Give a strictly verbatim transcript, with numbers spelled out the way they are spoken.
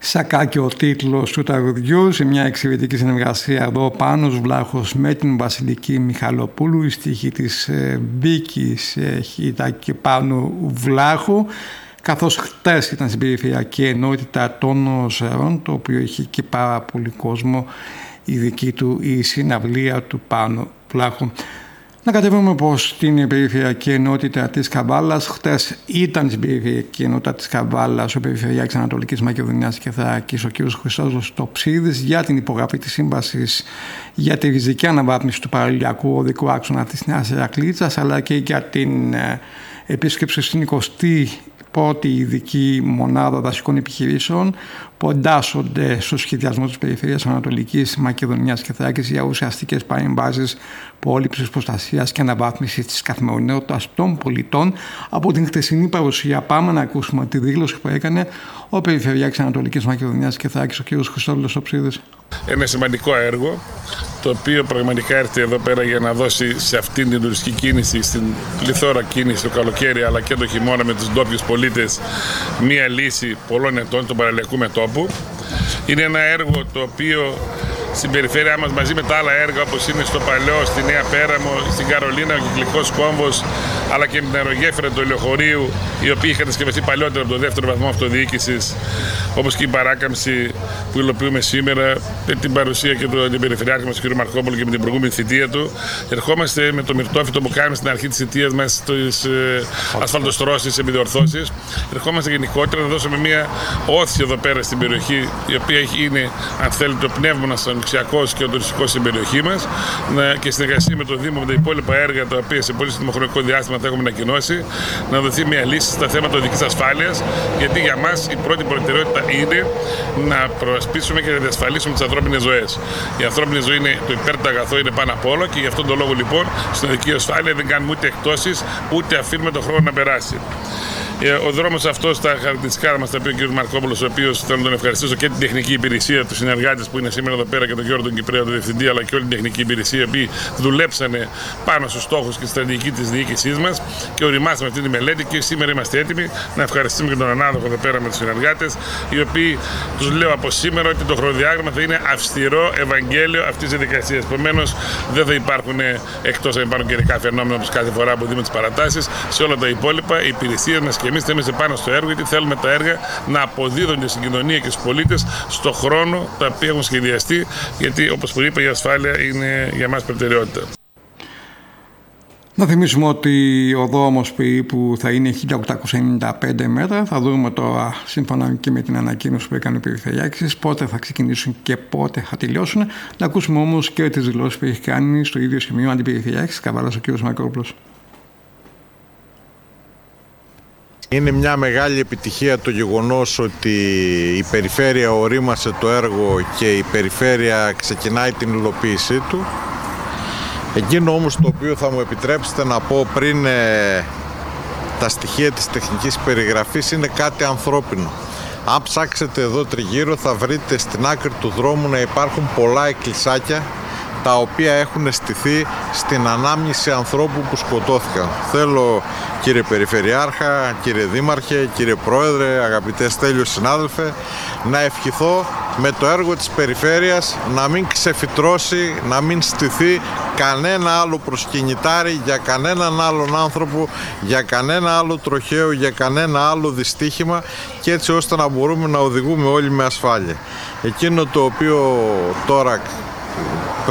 Σακάκι ο τίτλος του τραγουδιού, σε μια εξαιρετική συνεργασία εδώ Πάνος Βλάχος με την Βασιλική Μιχαλοπούλου, η στίχη της Μπίκης Χίτα και Πάνου Βλάχου, καθώς χτες ήταν στην περιφερειακή ενότητα των Ζερών, το οποίο είχε και πάρα πολύ κόσμο, η δική του η συναυλία του Πάνου Βλάχου. Να κατεβούμε πως στην περιφερειακή ενότητα της Καβάλας, χτες ήταν στην περιφερειακή ενότητα της Καβάλας ο Περιφερειάρχης Ανατολικής Μακεδονίας και Θράκης, ο κ. Χρυσόδουλος Τοψίδης, για την υπογραφή της σύμβασης για τη ριζική αναβάθμιση του παραλιακού οδικού άξονα της Νέας Ηρακλήτσας, αλλά και για την επίσκεψη στην εικοστή πρώτη ειδική μονάδα δασικών επιχειρήσεων που εντάσσονται στο σχεδιασμό της Περιφέρειας Ανατολικής Μακεδονίας και Θράκης για ουσιαστικές παρεμβάσεις πρόληψης, προστασίας και αναβάθμισης της καθημερινότητας των πολιτών. Από την χτεσινή παρουσία πάμε να ακούσουμε τη δήλωση που έκανε ο Περιφερειάρχης Ανατολικής Μακεδονίας και Θράκης, ο κ. Χρυσόδουλος Τοψίδης. Ένα σημαντικό έργο, το οποίο πραγματικά έρθει εδώ πέρα για να δώσει σε αυτήν την τουριστική κίνηση, στην πληθώρα κίνηση το καλοκαίρι αλλά και το χειμώνα με τους ντόπιους πολίτες, μία λύση πολλών ετών του παραλιακού μετώπου. Είναι ένα έργο το οποίο στην περιφέρειά μας, μαζί με τα άλλα έργα όπως είναι στο Παλαιό, στη Νέα Πέραμο, στην Καρολίνα, ο Κυκλικός Κόμβος, αλλά και με την αερογέφυρα του Ελαιοχωρίου, η οποία είχε κατασκευαστεί παλιότερα από το δεύτερο βαθμό αυτοδιοίκησης, όπως και η παράκαμψη που υλοποιούμε σήμερα με την παρουσία και του αντιπεριφερειάρχη μας, κ. Μαρκόπουλου, και με την προηγούμενη θητεία του. Ερχόμαστε με το μυρτόφυτο που κάνουμε στην αρχή της θητείας μας, στις ε, ασφαλτοστρώσεις, επιδιορθώσεις. Ερχόμαστε γενικότερα να δώσουμε μια όθηση εδώ πέρα στην περιοχή, η οποία είναι, αν θέλετε, το πνεύμα μας και ο τουριστικός στην περιοχή μας, και συνεργασία με το Δήμο, με τα υπόλοιπα έργα τα οποία σε πολύ σύντομο χρονικό διάστημα θα έχουμε ανακοινώσει, να δοθεί μια λύση στα θέματα οδικής ασφάλειας, γιατί για μας η πρώτη προτεραιότητα είναι να προασπίσουμε και να διασφαλίσουμε τις ανθρώπινες ζωές. Η ανθρώπινη ζωή είναι το υπέρτατο αγαθό, είναι πάνω απ' όλο, και γι' αυτόν τον λόγο λοιπόν στην οδική ασφάλεια δεν κάνουμε ούτε εκτόσεις, ούτε αφήνουμε τον χρόνο να περάσει. Ο δρόμος αυτός, τα χαρακτηριστικά μας τα πει ο κ. Μαρκόπουλος, ο οποίος θέλω να τον ευχαριστήσω, και την τεχνική υπηρεσία, τους συνεργάτες που είναι σήμερα εδώ πέρα, και τον Γιώργο τον Κυπρέο, τον διευθυντή, αλλά και όλη την τεχνική υπηρεσία, οι οποίοι δουλέψανε πάνω στους στόχους και τη στρατηγική της διοίκησής μας και οριμάσαμε αυτή τη μελέτη. Και σήμερα είμαστε έτοιμοι να ευχαριστήσουμε και τον ανάδοχο εδώ πέρα με τους συνεργάτες, οι οποίοι τους λέω από σήμερα ότι το χρονοδιάγραμμα θα είναι αυστηρό Ευαγγέλιο αυτής της διαδικασίας. Επομένως, δεν θα υπάρχουν, εκτός αν υπάρχουν καιρικά φαινόμενα όπως κάθε φορά που δούμε τις παρατάσεις, σε όλα τα υπόλοιπα η υπηρεσία μας και εμείς θα είμαστε πάνω στο έργο, γιατί θέλουμε τα έργα να αποδίδονται στην κοινωνία και στους πολίτες στον χρόνο τα οποία έχουν σχεδιαστεί, γιατί όπως που είπα η ασφάλεια είναι για μας προτεραιότητα. Να θυμίσουμε ότι ο δρόμος που θα είναι χίλια οκτακόσια ενενήντα πέντε μέτρα. Θα δούμε τώρα, σύμφωνα και με την ανακοίνωση που έκανε ο Περιφερειάρχης, πότε θα ξεκινήσουν και πότε θα τελειώσουν. Να ακούσουμε όμως και τις δηλώσεις που έχει κάνει στο ίδιο σημείο αντιπεριφερειάρχης Καβάλας, ο κ. Μαρκόπουλος. Είναι μια μεγάλη επιτυχία το γεγονός ότι η Περιφέρεια ορίμασε το έργο και η Περιφέρεια ξεκινάει την υλοποίησή του. Εκείνο όμως το οποίο θα μου επιτρέψετε να πω πριν ε, τα στοιχεία της τεχνικής περιγραφής είναι κάτι ανθρώπινο. Αν ψάξετε εδώ τριγύρω θα βρείτε στην άκρη του δρόμου να υπάρχουν πολλά εκκλησάκια τα οποία έχουν στηθεί στην ανάμνηση ανθρώπου που σκοτώθηκαν. Θέλω, κύριε Περιφερειάρχα, κύριε Δήμαρχε, κύριε Πρόεδρε, αγαπητέ Στέλιο συνάδελφε, να ευχηθώ με το έργο της Περιφέρειας να μην ξεφυτρώσει, να μην στηθεί κανένα άλλο προσκυνητάρι για κανέναν άλλον άνθρωπο, για κανένα άλλο τροχαίο, για κανένα άλλο δυστύχημα, και έτσι ώστε να μπορούμε να οδηγούμε όλοι με ασφάλεια. Εκείνο το οποίο τώρα